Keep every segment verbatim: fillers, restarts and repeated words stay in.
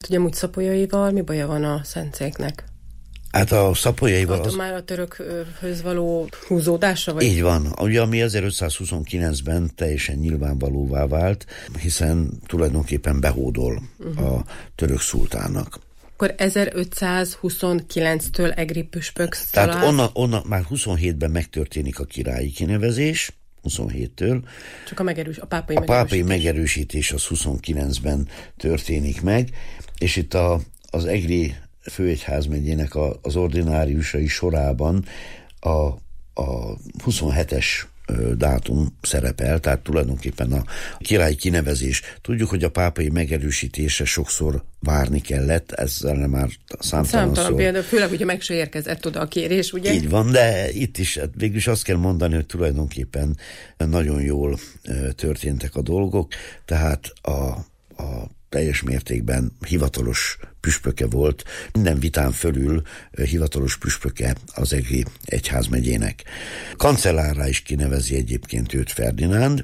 hogy amúgy Szapolyaival mi baja van a szentszéknek? Hát a Szapolyaival... Az... már a törökhöz való húzódása? Vagy? Így van. Ugye, ami ezerötszázhuszonkilencben teljesen nyilvánvalóvá vált, hiszen tulajdonképpen behódol uh-huh. a török szultánnak. Akkor ezerötszázhuszonkilenctől egri püspök Tehát onnan, onnan már huszonhétben megtörténik a királyi kinevezés, huszonhéttől. Csak a, megerős, a pápai a megerősítés. pápai megerősítés az huszonkilencben történik meg, és itt a, az egri főegyházmegyének a, az ordináriusai sorában a, a huszonhetes dátum szerepel, tehát tulajdonképpen a király kinevezés. Tudjuk, hogy a pápai megerősítése sokszor várni kellett, ezzel már számtalanszor. Számtalan például, főleg, hogyha meg se érkezett oda a kérés, ugye? Így van, de itt is végülis azt kell mondani, hogy tulajdonképpen nagyon jól történtek a dolgok, tehát a, a teljes mértékben hivatalos püspöke volt, minden vitán fölül hivatalos püspöke az egri egyházmegyének. Kancellárrá is kinevezi egyébként őt Ferdinánd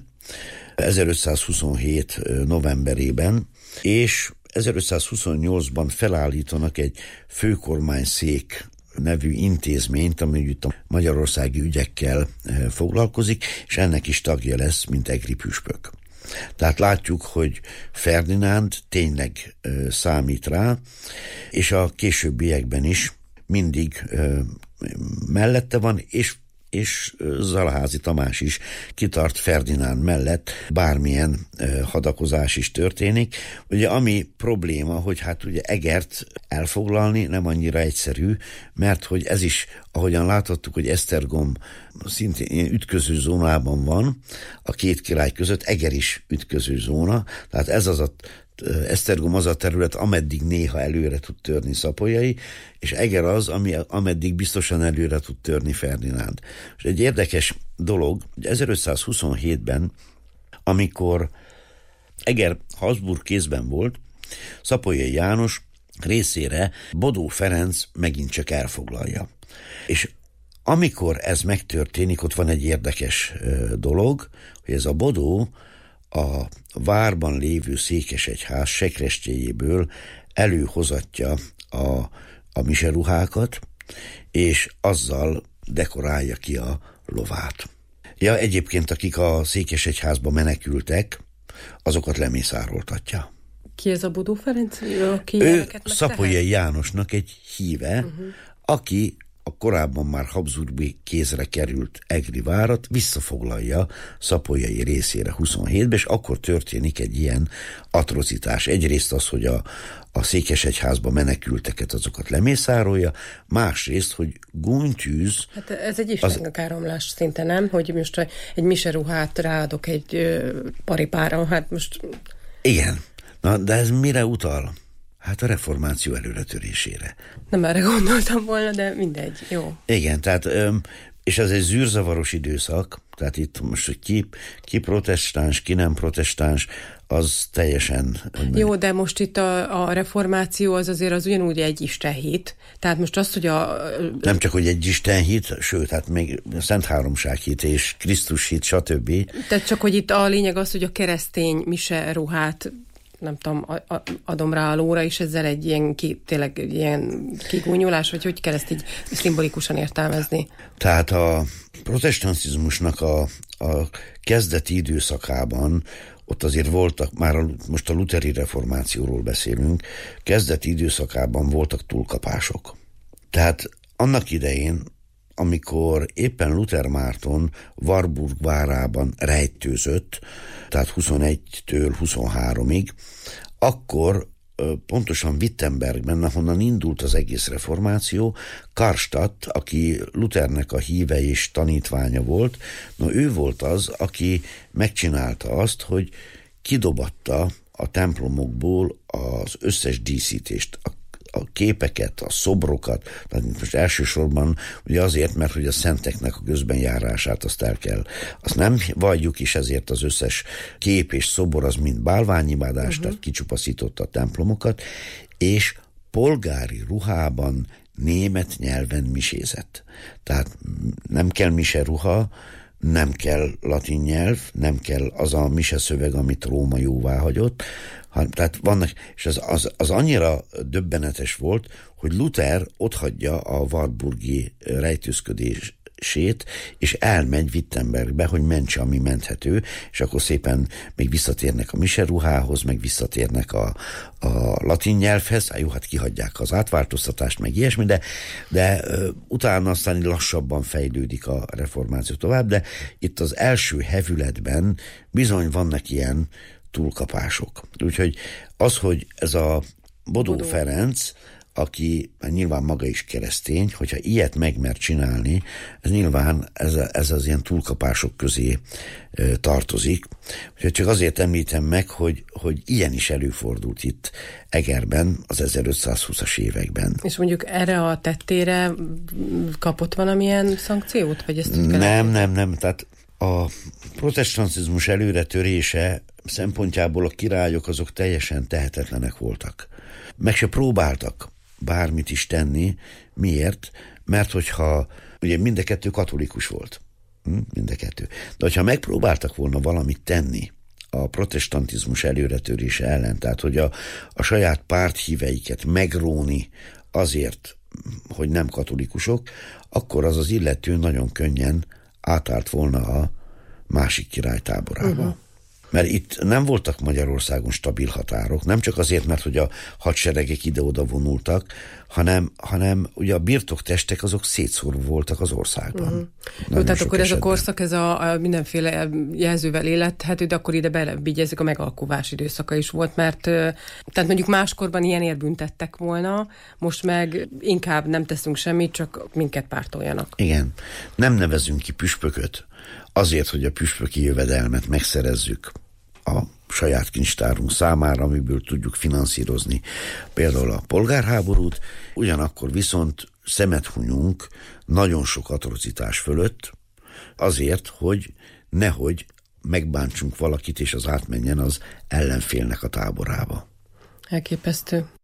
ezerötszázhuszonhét novemberében, és ezerötszázhuszonnyolcban felállítanak egy főkormányszék nevű intézményt, ami a magyarországi ügyekkel foglalkozik, és ennek is tagja lesz, mint egri püspök. Tehát látjuk, hogy Ferdinánd tényleg ö, számít rá, és a későbbiekben is mindig ö, mellette van, és, és Zalaházi Tamás is kitart Ferdinánd mellett, bármilyen ö, hadakozás is történik. Ugye ami probléma, hogy hát ugye Egert elfoglalni nem annyira egyszerű, mert hogy ez is, ahogyan láthattuk, hogy Esztergom szintén ilyen ütköző zónában van, a két király között Eger is ütköző zóna, tehát ez az a Esztergom az a terület, ameddig néha előre tud törni Szapolyai, és Eger az, ami, ameddig biztosan előre tud törni Ferdinánd. És egy érdekes dolog, hogy ezerötszázhuszonhétben, amikor Eger Habsburg kézben volt, Szapolyai János részére Bodó Ferenc megint csak elfoglalja. És amikor ez megtörténik, ott van egy érdekes dolog, hogy ez a Bodó a várban lévő székesegyház sekrestjéjéből előhozatja a, a miseruhákat, és azzal dekorálja ki a lovát. Ja, egyébként akik a székesegyházba menekültek, azokat lemészároltatja. Ki ez a Bodó Ferenc? Ki ő Szapolyai Jánosnak egy híve, uh-huh. aki a korábban már Habsburgi kézre került egri várat visszafoglalja Szapolyai részére huszonhétben, és akkor történik egy ilyen atrocitás. Egyrészt az, hogy a, a székesegyházba menekülteket, azokat lemészárolja, másrészt, hogy gúnytűz... Hát ez egy istenkáromlás szinte, nem? Hogy most egy miseruhát ráadok egy ö, paripára, hát most... Igen. Na, de ez mire utal? Hát a reformáció előretörésére. Nem erre gondoltam volna, de mindegy, jó. Igen, tehát, és ez egy zűrzavaros időszak, tehát itt most, hogy ki, ki protestáns, ki nem protestáns, az teljesen... Jó, de most itt a, a reformáció az azért az ugyanúgy egy istenhit. Tehát most az, hogy a... Nem csak, hogy egy istenhit, sőt, hát még Szent Háromsághit és Krisztus hit, stb. Tehát csak, hogy itt a lényeg az, hogy a keresztény mise ruhát nem tudom, a, a, adom rá a lóra, és ezzel egy ilyen, ki, tényleg egy ilyen kigúnyolás, vagy hogy kell ezt így szimbolikusan értelmezni? Tehát a protestantizmusnak a, a kezdeti időszakában, ott azért voltak, már a, most a luteri reformációról beszélünk, kezdeti időszakában voltak túlkapások. Tehát annak idején, amikor éppen Luther Márton Warburg várában rejtőzött, tehát huszonegytől huszonháromig, akkor pontosan Wittenbergben, ahonnan indult az egész reformáció, Karstadt, aki Luthernek a híve és tanítványa volt, no ő volt az, aki megcsinálta azt, hogy kidobatta a templomokból az összes díszítést, a a képeket, a szobrokat, tehát most elsősorban ugye azért, mert hogy a szenteknek a közbenjárását azt el kell, azt nem valljuk is, ezért az összes kép és szobor az mind bálványimádás, uh-huh. tehát kicsupaszította a templomokat, és polgári ruhában német nyelven misézett. Tehát nem kell mise ruha, nem kell latin nyelv, nem kell az a mise szöveg, amit Róma jóvá hagyott, hanem, tehát vannak, és az, az, az annyira döbbenetes volt, hogy Luther otthagyja a wartburgi rejtőzködés sét, és elmegy Wittenbergbe, hogy mentse, ami menthető, és akkor szépen még visszatérnek a miseruhához, meg visszatérnek a, a latin nyelvhez, hát jó, hát kihagyják az átváltoztatást, meg ilyesmi, de, de uh, utána aztán lassabban fejlődik a reformáció tovább, de itt az első hevületben bizony vannak ilyen túlkapások. Úgyhogy az, hogy ez a Bodó, Bodó. Ferenc, aki nyilván maga is keresztény, hogyha ilyet megmer csinálni, ez nyilván ez, a, ez az ilyen túlkapások közé e, tartozik. Úgyhogy csak azért említem meg, hogy, hogy ilyen is előfordult itt Egerben az ezerötszázhúszas években. És mondjuk erre a tettére kapott valamilyen szankciót? Vagy ezt nem, nem, nem. Tehát a protestantizmus előretörése szempontjából a királyok azok teljesen tehetetlenek voltak. Meg se próbáltak bármit is tenni. Miért? Mert hogyha, ugye mind a kettő katolikus volt. Hm? Mind a kettő. De hogyha megpróbáltak volna valamit tenni a protestantizmus előretörése ellen, tehát hogy a, a saját párthíveiket megróni azért, hogy nem katolikusok, akkor az az illető nagyon könnyen átállt volna a másik király táborába. Uh-huh. Mert itt nem voltak Magyarországon stabil határok, nem csak azért, mert hogy a hadseregek ide-oda vonultak, hanem, hanem ugye a birtoktestek azok szétszórva voltak az országban. Uh-huh. Jó, tehát akkor esetben. Ez a korszak, ez a, a mindenféle jelzővel élethető, de akkor ide belevigyezzük, a megalkuvás időszaka is volt, mert tehát mondjuk máskorban ilyen érbüntettek volna, most meg inkább nem teszünk semmit, csak minket pártoljanak. Igen, nem nevezünk ki püspököt azért, hogy a püspöki jövedelmet megszerezzük a saját kincstárunk számára, amiből tudjuk finanszírozni például a polgárháborút, ugyanakkor viszont szemet hunyunk nagyon sok atrocitás fölött azért, hogy nehogy megbántsunk valakit, és az átmenjen az ellenfélnek a táborába. Elképesztő.